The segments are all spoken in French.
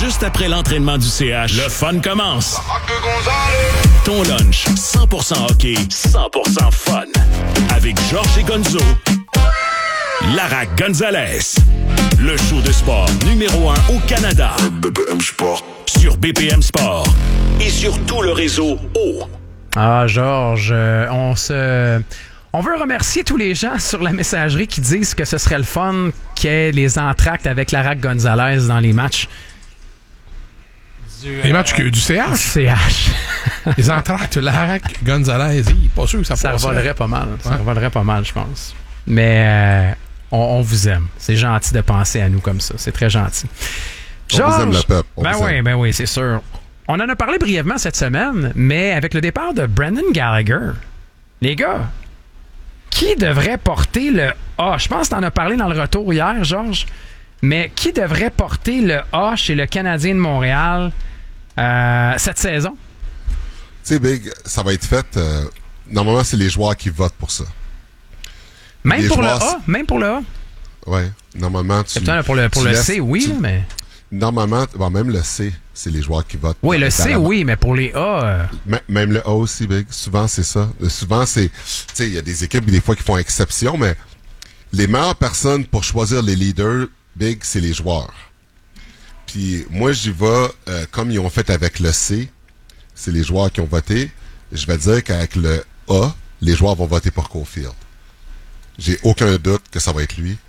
Juste après l'entraînement du CH, le fun commence. Ton lunch, 100% hockey, 100% fun. Avec Georges et Gonzo, Lara Gonzalez. Le show de sport numéro 1 au Canada. BPM Sport. Sur BPM Sport. Et sur tout le réseau O. Ah, Georges, on veut remercier tous les gens sur la messagerie qui disent que ce serait le fun qu'il y ait les entractes avec Lara Gonzalez dans les matchs. Les matchs du CH? CH. Les entractes, Lara Gonzalez, pas sûr que ça passerait. Ça revolerait pas mal. Ça revolerait pas mal, je pense. Mais on vous aime. C'est gentil de penser à nous comme ça. C'est très gentil. Georges, on vous aime le peuple. Ben oui, c'est sûr. On en a parlé brièvement cette semaine, mais avec le départ de Brendan Gallagher, les gars, qui devrait porter le A? Je pense que t'en as parlé dans le retour hier, Georges, mais qui devrait porter le A chez le Canadien de Montréal cette saison? Tu sais, Big, ça va être fait... normalement, c'est les joueurs qui votent pour ça. Même pour le A? Même pour le A? Oui, normalement, tu... Pour le C, oui, là, mais... Normalement, même le C, c'est les joueurs qui votent. Oui, le C, oui, mais pour les A... Même le A aussi, Big. Souvent, c'est ça. Souvent, c'est... Tu sais, il y a des équipes, des fois, qui font exception, mais les meilleures personnes pour choisir les leaders, Big, c'est les joueurs. Puis moi, j'y vais comme ils ont fait avec le C. C'est les joueurs qui ont voté. Je vais dire qu'avec le A, les joueurs vont voter pour Caulfield. J'ai aucun doute que ça va être lui.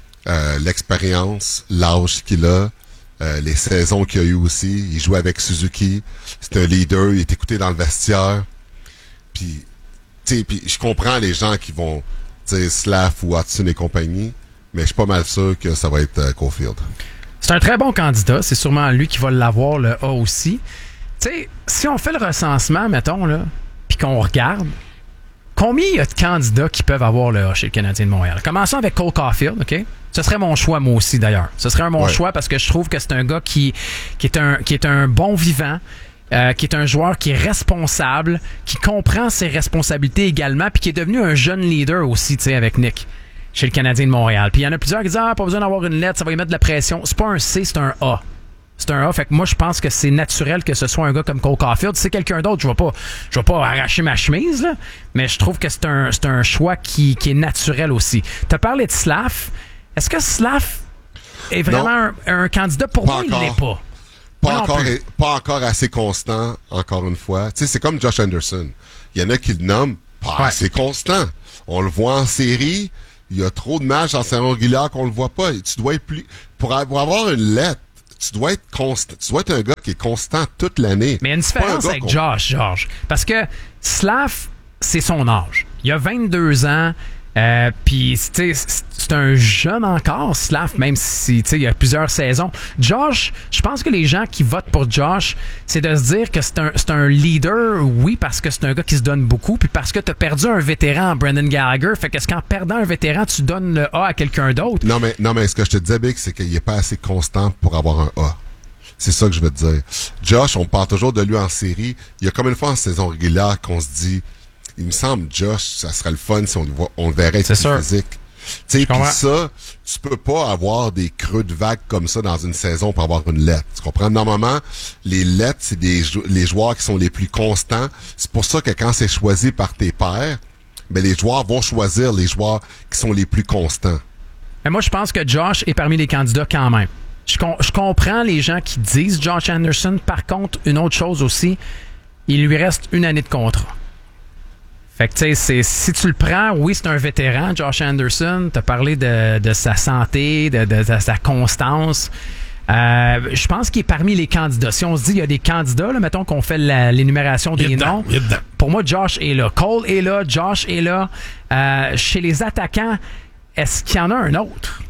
L'expérience, l'âge qu'il a, les saisons qu'il a eu aussi. Il joue avec Suzuki. C'est un leader. Il est écouté dans le vestiaire. Puis, tu sais, je comprends les gens qui vont dire Slav ou Hudson et compagnie, mais je suis pas mal sûr que ça va être Caulfield. C'est un très bon candidat. C'est sûrement lui qui va l'avoir, le A aussi. Tu sais, si on fait le recensement, mettons, là, puis qu'on regarde, combien il y a de candidats qui peuvent avoir le A chez le Canadien de Montréal? Commençons avec Cole Caulfield, OK? Ce serait mon choix, moi aussi, d'ailleurs. Ce serait mon choix parce que je trouve que c'est un gars qui est un bon vivant, qui est un joueur qui est responsable, qui comprend ses responsabilités également, puis qui est devenu un jeune leader aussi, tu sais, avec Nick, chez le Canadien de Montréal. Puis il y en a plusieurs qui disent « Ah, pas besoin d'avoir une lettre, ça va y mettre de la pression. » C'est pas un C, c'est un A. C'est un A, fait que moi, je pense que c'est naturel que ce soit un gars comme Cole Caulfield. Si c'est quelqu'un d'autre, je vais pas arracher ma chemise, là, mais je trouve que c'est un choix qui est naturel aussi. T'as parlé de Slav. Est-ce que Slav est vraiment un candidat? Pour moi, il l'est pas. Pas encore assez constant, encore une fois. Tu sais, c'est comme Josh Anderson. Il y en a qui le nomment pas assez constant. On le voit en série. Il y a trop de matchs en saison régulière qu'on le voit pas. Tu dois être plus... Pour avoir une lettre, tu dois être constant. Tu dois être un gars qui est constant toute l'année. Mais il y a une différence avec Josh, Georges. Parce que Slav, c'est son âge. Il a 22 ans. Puis, tu sais, c'est un jeune encore, Slav, même si, tu sais, il y a plusieurs saisons. Josh, je pense que les gens qui votent pour Josh, c'est de se dire que c'est un leader, oui, parce que c'est un gars qui se donne beaucoup, puis parce que t'as perdu un vétéran, Brendan Gallagher, fait qu'est-ce qu'en perdant un vétéran, tu donnes le A à quelqu'un d'autre? Non, mais ce que je te disais, Big, c'est qu'il est pas assez constant pour avoir un A. C'est ça que je veux te dire. Josh, on parle toujours de lui en série. Il y a comme une fois en saison régulière qu'on se dit... Il me semble, Josh, ça serait le fun si on le verrait être plus physique. Tu sais, puis ça, tu peux pas avoir des creux de vague comme ça dans une saison pour avoir une lettre. Tu comprends? Normalement, les lettres, c'est les joueurs qui sont les plus constants. C'est pour ça que quand c'est choisi par tes pairs, ben les joueurs vont choisir les joueurs qui sont les plus constants. Mais moi, je pense que Josh est parmi les candidats quand même. Je comprends les gens qui disent Josh Anderson. Par contre, une autre chose aussi, il lui reste une année de contrat. Fait que, tu sais, si tu le prends, oui, c'est un vétéran, Josh Anderson. T'as parlé de sa santé, de sa constance. Je pense qu'il est parmi les candidats. Si on se dit, il y a des candidats, là, mettons qu'on fait l'énumération des noms. Pour moi, Josh est là. Cole est là. Josh est là. Chez les attaquants, est-ce qu'il y en a un autre?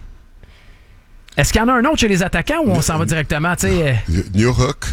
Est-ce qu'il y en a un autre chez les attaquants ou on s'en va directement, tu sais? Newhook,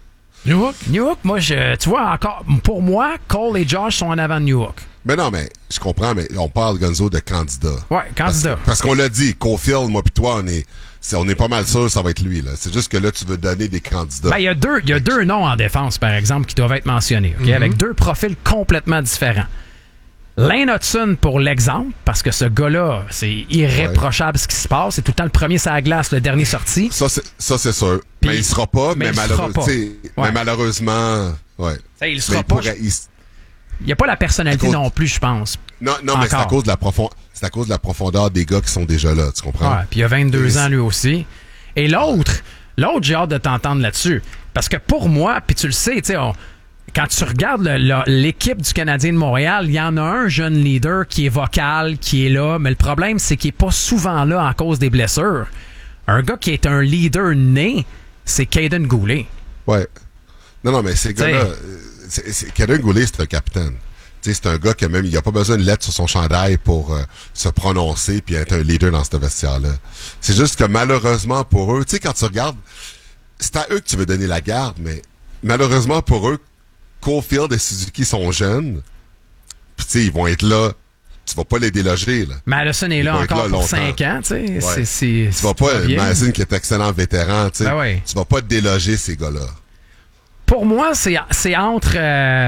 moi, tu vois, encore, pour moi, Cole et Josh sont en avant de Newhook. Mais non, mais je comprends, mais on parle, Gonzo, de candidat. Ouais, candidat. Parce qu'on l'a dit, Caulfield, moi pis toi, on est pas mal sûr que ça va être lui, là. C'est juste que là, tu veux donner des candidats. Ben, il y a deux noms en défense, par exemple, qui doivent être mentionnés, OK? Avec deux profils complètement différents. Lane Hudson pour l'exemple, parce que ce gars-là, c'est irréprochable ce qui se passe. C'est tout le temps le premier sur la glace, le dernier sorti. Ça, c'est sûr. Puis- mais il sera pas, mais mais, il sera pas. mais malheureusement, ouais. Ça, il Mais sera pas. pourrait- Il n'y a pas la personnalité À cause- non plus, je pense. Non, mais c'est à Encore. cause de la profondeur des gars qui sont déjà là, tu comprends? Ouais, puis il a 22 ans lui aussi. Et l'autre, j'ai hâte de t'entendre là-dessus. Parce que pour moi, puis tu le sais, tu sais, quand tu regardes l'équipe du Canadien de Montréal, il y en a un jeune leader qui est vocal, qui est là, mais le problème, c'est qu'il n'est pas souvent là à cause des blessures. Un gars qui est un leader né, c'est Caden Goulet. Ouais. Non, mais ces gars-là, Caden Goulet, c'est un capitaine. Tu sais, c'est un gars qui même, il a pas besoin de lettre sur son chandail pour se prononcer puis être un leader dans ce vestiaire-là. C'est juste que malheureusement pour eux, tu sais, quand tu regardes, c'est à eux que tu veux donner la garde, mais malheureusement pour eux, Caulfield et Suzuki sont jeunes. Puis tu sais, ils vont être là. Tu vas pas les déloger, là. Madison est Il là va être encore là pour longtemps. 5 ans, tu sais. Ouais. C'est Tu vas pas, bien. Madison qui est excellent vétéran, tu sais. Ben ouais. Tu vas pas déloger ces gars-là. Pour moi, c'est entre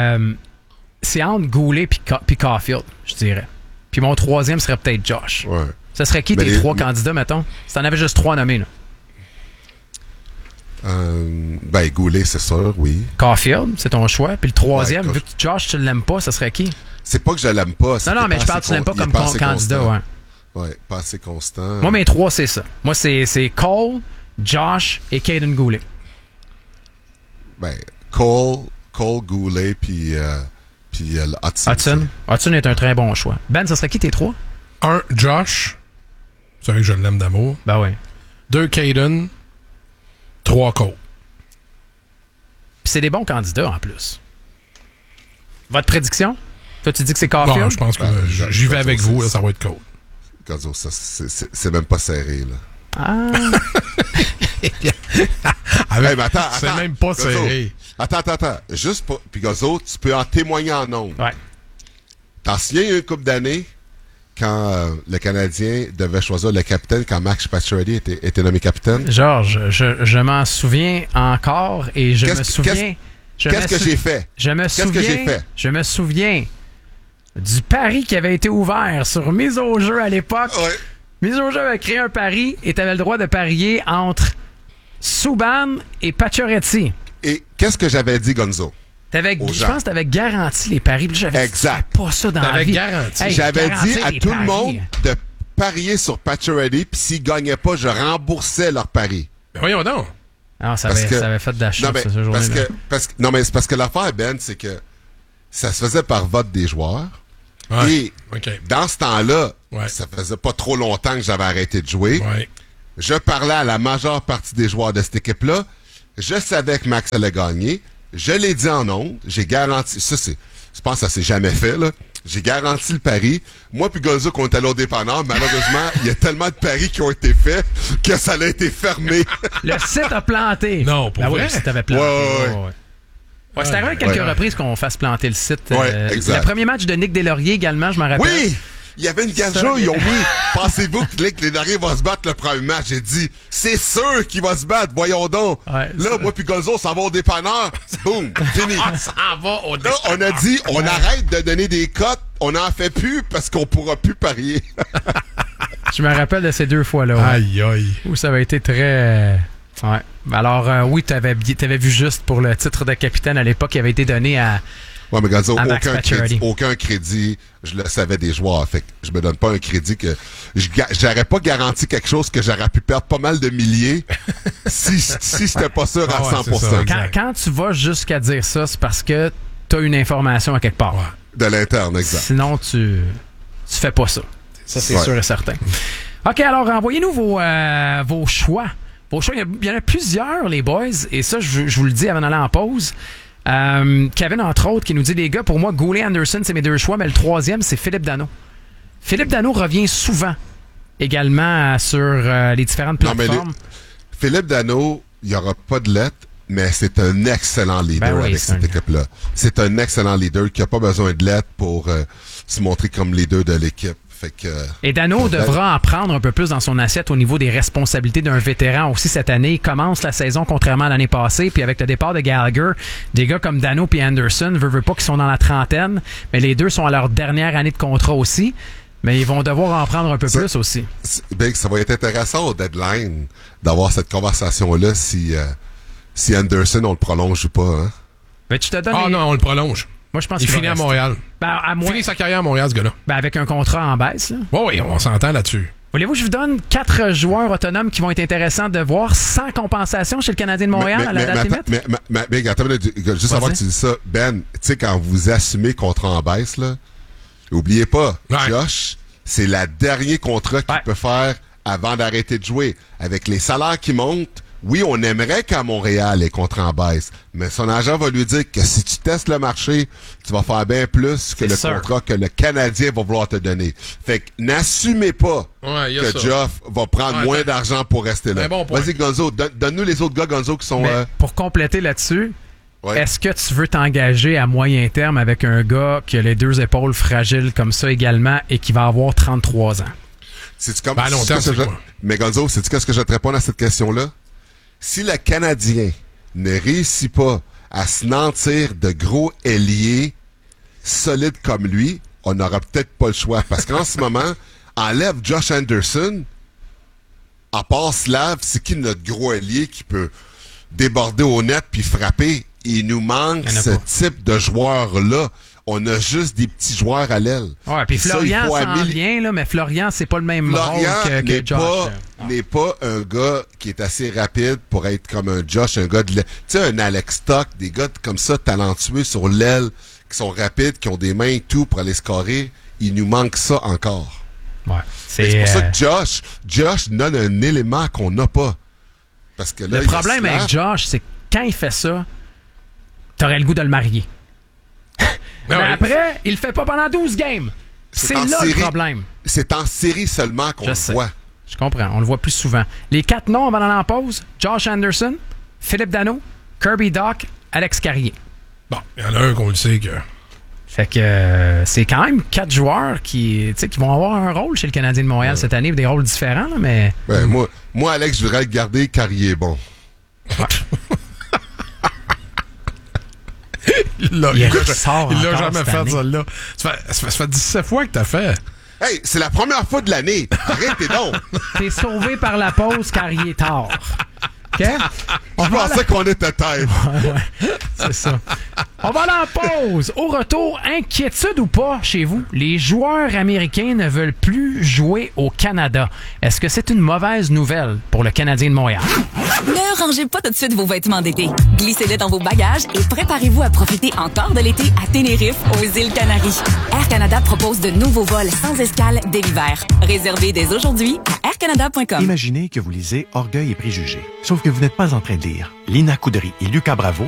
Goulet puis Caulfield, je dirais. Puis mon troisième serait peut-être Josh. Ouais. Ce serait qui Mais tes les- trois candidats, mettons? Si t'en avais juste 3 nommés, là. Ben, Goulet, c'est sûr, oui. Caulfield, c'est ton choix. Puis le troisième, Ouais, vu que Josh, tu l'aimes pas, ça serait qui? C'est pas que je l'aime pas. c'est Non, qu'il mais est je pas parle, assez tu l'aimes pas il est comme assez candidat, constant. ouais. Ouais, pas assez constant. Moi, mes 3, c'est ça. Moi, c'est Cole, Josh et Caden Goulet. Ben, Cole, Goulet, puis Hudson. Hudson est un très bon choix. Ben, ça serait qui tes 3? 1, Josh. C'est vrai que je l'aime d'amour. Ben ouais. 2, Caden. 3, Cole. Puis c'est des bons candidats, en plus. Votre prédiction? Toi, tu dis que c'est Caulfield? Bon, je pense que Ben, j'y vais je avec pense vous, que là, ça va être Cole. Gazzo, ça, c'est même pas serré, là. Ah! Avec- Hey, mais attends, c'est même pas Gazzo. serré. Attends. Juste pour... Puis Gazzo, tu peux en témoigner en nombre. Ouais. T'en souviens, il y a une couple d'années, quand le Canadien devait choisir le capitaine, quand Max Pacioretty était nommé capitaine? Georges, je m'en souviens encore et je me souviens... Qu'est-ce que j'ai fait? Je me Qu'est-ce que j'ai souviens... fait? Je me souviens du pari qui avait été ouvert sur Mise au jeu à l'époque. Ouais. Mise au jeu avait créé un pari et tu avais le droit de parier entre Subban et Pacioretty. Et qu'est-ce que j'avais dit, Gonzo? Aux Je gens. pense que tu avais garanti les paris. Puis j'avais dit, Exact. fais pas ça dans la T'avais vie. garanti. Hey, J'avais garantir dit à les tout le paris. monde de parier sur Pacioretty, puis s'ils gagnaient pas, je remboursais leur pari. Ben voyons donc. Ah, ça Parce avait, que- ça avait fait de la chute, Non, mais ce journée-là. non, mais c'est parce que l'affaire, Ben, c'est que ça se faisait par vote des joueurs. Ouais. Et OK. dans ce temps-là, Ouais. ça faisait pas trop longtemps que j'avais arrêté de jouer. Ouais. Je parlais à la majeure partie des joueurs de cette équipe-là. Je savais que Max allait gagner. Je l'ai dit en ondes. J'ai garanti. Ça, je pense que ça s'est jamais fait, là. J'ai garanti le pari. Moi puis Gonzo, qu'on était allé au dépanneur, malheureusement, il y a tellement de paris qui ont été faits que ça a été fermé. Le site a planté. Non, pour Ben oui, vrai? le site avait planté. Ouais. Ouais, c'est arrivé à quelques Ouais. reprises qu'on fasse planter le site. Ouais, exact. Le premier match de Nick Deslauriers également, je m'en rappelle. Oui! Il y avait une gageure, Ça, ils ont mis. Pensez-vous que les Lénarés va se battre le premier match? J'ai dit, c'est sûr qu'il va se battre, voyons donc. Ouais, Là, ça- moi puis Gonzo, on s'en va au dépanneur. Boum, fini. Ça va au Là, on a dit, on arrête de donner des cotes, on n'en fait plus parce qu'on pourra plus parier. Je me rappelle de ces 2 fois-là. Ouais. Aïe, aïe. Où ça avait été très... Ouais. Alors, oui, t'avais vu juste pour le titre de capitaine à l'époque qui avait été donné à... Ouais, mais Gonzo, À Max Pacioretty. aucun crédit, je le savais des joueurs. Fait que je me donne pas un crédit que... J'aurais pas garanti quelque chose que j'aurais pu perdre pas mal de milliers si j'étais pas sûr à Ah ouais, 100%. c'est ça. Quand tu vas jusqu'à dire ça, c'est parce que t'as une information à quelque part. Ouais. De l'interne, exact. Sinon, tu fais pas ça. Ça, c'est Ouais. sûr et certain. OK, alors, envoyez-nous vos choix. Vos choix, il y en a plusieurs, les boys, et ça, je vous le dis avant d'aller en pause. Kevin, entre autres, qui nous dit, les gars, pour moi, Goulet Anderson, c'est mes 2 choix, mais le troisième, c'est Philippe Danault. Philippe Danault revient souvent également sur les différentes Non, mais plateformes. Philippe Danault, il n'y aura pas de lettre, mais c'est un excellent leader Ben oui, avec c'est cette un- équipe-là. C'est un excellent leader qui n'a pas besoin de lettre pour se montrer comme leader de l'équipe. Fait que, Et Dano devra en prendre un peu plus dans son assiette au niveau des responsabilités d'un vétéran aussi cette année. Il commence la saison contrairement à l'année passée. Puis avec le départ de Gallagher, des gars comme Dano et Anderson, veut pas qu'ils sont dans la trentaine, mais les deux sont à leur dernière année de contrat aussi. Mais ils vont devoir en prendre un peu plus aussi. Ben, ça va être intéressant au deadline d'avoir cette conversation-là si Anderson, on le prolonge ou pas. Hein? Ben, tu te donnes non, on le prolonge. Moi, je pense il qu'il finit à Montréal. Ben, Il finit sa carrière à Montréal, ce gars-là. Ben, avec un contrat en baisse. Là. Oui, on s'entend là-dessus. Voulez-vous que je vous donne 4 joueurs autonomes qui vont être intéressants de voir sans compensation chez le Canadien de Montréal à la date limite? Mais attends, juste avant que tu dises ça, Ben, tu sais, quand vous assumez contrat en baisse, là, oubliez pas, Josh, c'est le dernier contrat qu'il peut faire avant d'arrêter de jouer. Avec les salaires qui montent, oui, on aimerait qu'à Montréal, les contrats en baisse, mais son agent va lui dire que si tu testes le marché, tu vas faire bien plus que le contrat que le Canadien va vouloir te donner. Fait que n'assumez pas que Geoff va prendre moins d'argent pour rester là. Bon, vas-y, Gonzo, donne-nous les autres gars, Gonzo, qui sont... Pour compléter là-dessus, est-ce que tu veux t'engager à moyen terme avec un gars qui a les 2 épaules fragiles comme ça également et qui va avoir 33 ans? C'est-tu comme... à long terme, mais Gonzo, sais-tu qu'est-ce que je vais te répondre à cette question-là? Si le Canadien ne réussit pas à se nantir de gros ailiers solides comme lui, on n'aura peut-être pas le choix. Parce qu'en ce moment, enlève Josh Anderson, à part Slav, c'est qui notre gros ailier qui peut déborder au net puis frapper? Il nous manque ce type de joueur-là. On a juste des petits joueurs à l'aile. Ouais, puis Florian s'en vient, là, mais Florian, c'est pas le même rôle que Josh. N'est pas un gars qui est assez rapide pour être comme un Josh, un gars de l'aile. Tu sais, un Alex Stock, des gars comme ça, talentueux sur l'aile, qui sont rapides, qui ont des mains et tout pour aller scorer. Il nous manque ça encore. Ouais. C'est pour ça que Josh donne un élément qu'on n'a pas. Parce que là, le problème avec Josh, c'est que quand il fait ça, t'aurais le goût de le marier. Mais après, il le fait pas pendant 12 games. C'est là le problème. C'est en série seulement qu'on le voit. Je comprends. On le voit plus souvent. Les 4 noms avant d'aller en pause, Josh Anderson, Philippe Dano, Kirby Dach, Alex Carrier. Bon, il y en a un qu'on le sait que... Fait que c'est quand même 4 joueurs qui vont avoir un rôle chez le Canadien de Montréal cette année, des rôles différents, là, mais... Moi, Alex, je voudrais le garder Carrier bon. Ouais. Il l'a jamais fait, celle-là. Ça fait 17 fois que t'as fait. Hey, c'est la première fois de l'année. Arrêtez donc. T'es sauvé par la pause car il est tard. OK? Je pensais qu'on était tête. Ouais, c'est ça. On va aller en pause. Au retour, inquiétude ou pas chez vous? Les joueurs américains ne veulent plus jouer au Canada. Est-ce que c'est une mauvaise nouvelle pour le Canadien de Montréal? Ne rangez pas tout de suite vos vêtements d'été. Glissez-les dans vos bagages et préparez-vous à profiter encore de l'été à Tenerife, aux îles Canaries. Air Canada propose de nouveaux vols sans escale dès l'hiver. Réservez dès aujourd'hui à aircanada.com. Imaginez que vous lisez Orgueil et préjugés. Sauf que vous n'êtes pas en train de lire Lina Coudry et Lucas Bravo